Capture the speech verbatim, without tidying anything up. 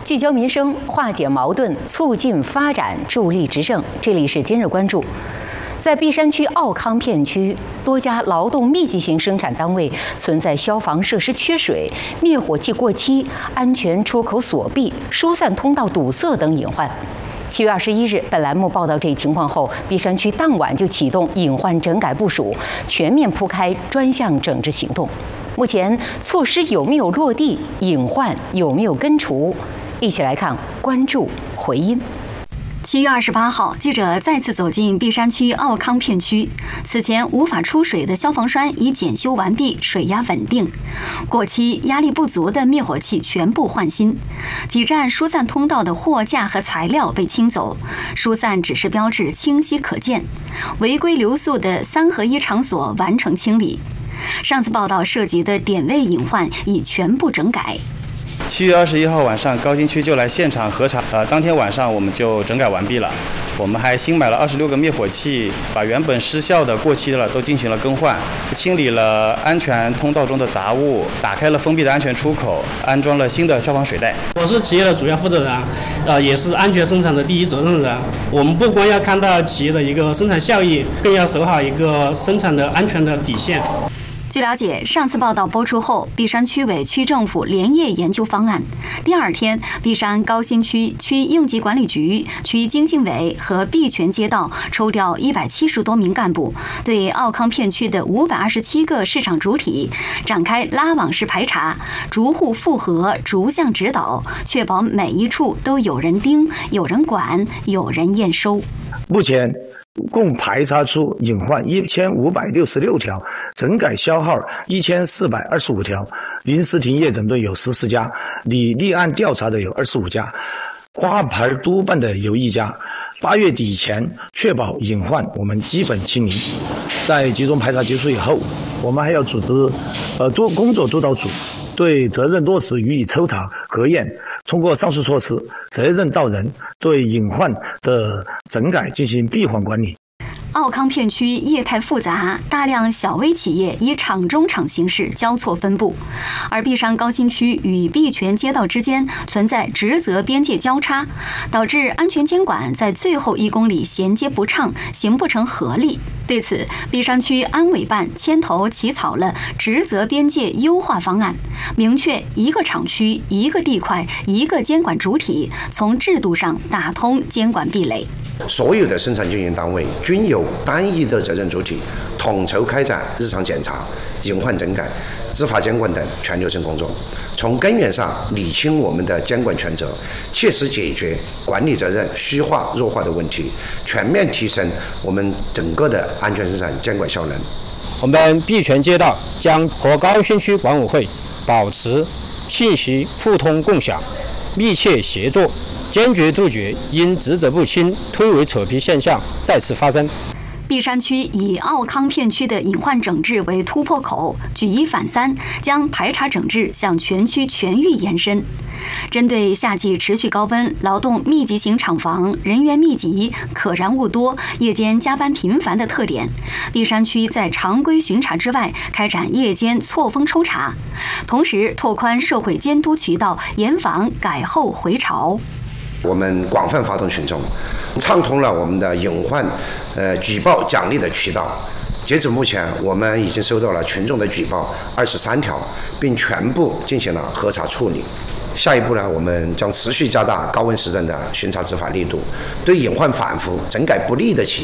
聚焦民生，化解矛盾，促进发展，助力执政。这里是今日关注。在璧山区奥康片区，多家劳动密集型生产单位存在消防设施缺水、灭火器过期、安全出口锁闭、疏散通道堵塞等隐患。七月二十一日，本栏目报道这一情况后，璧山区当晚就启动隐患整改部署，全面铺开专项整治行动。目前措施有没有落地？隐患有没有根除？一起来看关注回音。 七月二十八号，记者再次走进璧山区奥康片区。此前无法出水的消防栓已检修完毕，水压稳定；过期、压力不足的灭火器全部换新。几站疏散通道的货架和材料被清走，疏散指示标志清晰可见。违规留宿的三合一场所完成清理。上次报道涉及的点位隐患已全部整改。 七月二十一号晚上，高新区就来现场核查，呃，当天晚上我们就整改完毕了。我们还新买了二十六个灭火器，把原本失效的、过期的了都进行了更换，清理了安全通道中的杂物，打开了封闭的安全出口，安装了新的消防水带。 我是企业的主要负责人，呃，也是安全生产的第一责任人。我们不光要看到企业的一个生产效益，更要守好一个生产的安全的底线。 据了解，上次报道播出后，璧山区委区政府连夜研究方案。第二天，璧山高新区区应急管理局、区经信委和璧泉街道抽调一百七十多名干部，对奥康片区的五百二十七个市场主体展开拉网式排查，逐户复核、逐项指导，确保每一处都有人盯、有人管、有人验收。 目前共排查出隐患一千五百六十六条，整改消耗一千四百二十五条，临时停业整顿有十四家，拟立案调查的有二十五家，挂牌督办的有一家。八月底前确保隐患我们基本清零。在集中排查结束以后，我们还要组织呃做工作督导组，对责任落实予以抽查核验。通过上述措施，责任到人，对隐患的整改进行闭环管理。 奥康片区业态复杂，大量小微企业以厂中厂形式交错分布，而璧山高新区与璧泉街道之间存在职责边界交叉，导致安全监管在最后一公里衔接不畅，形不成合力。对此，璧山区安委办牵头起草了职责边界优化方案，明确一个厂区、一个地块、一个监管主体，从制度上打通监管壁垒。 所有的生产经营单位均由单一的责任主体统筹开展日常检查、隐患整改、执法监管等全流程工作，从根源上理清我们的监管权责，切实解决管理责任虚化弱化的问题，全面提升我们整个的安全生产监管效能。 我们璧泉街道将和高新区管委会保持信息互通共享、密切协作，坚决杜绝因职责不清、推诿扯皮现象再次发生。 璧山区以奥康片区的隐患整治为突破口，举一反三，将排查整治向全区全域延伸。针对夏季持续高温、劳动密集型厂房、人员密集、可燃物多、夜间加班频繁的特点，璧山区在常规巡查之外，开展夜间错峰抽查，同时拓宽社会监督渠道，严防改后回潮。 我们广泛发动群众，畅通了我们的隐患呃举报奖励的渠道。截止目前，我们已经收到了群众的举报二十三条，并全部进行了核查处理。下一步呢，我们将持续加大高温时段的巡查执法力度，对隐患反复、整改不力的企业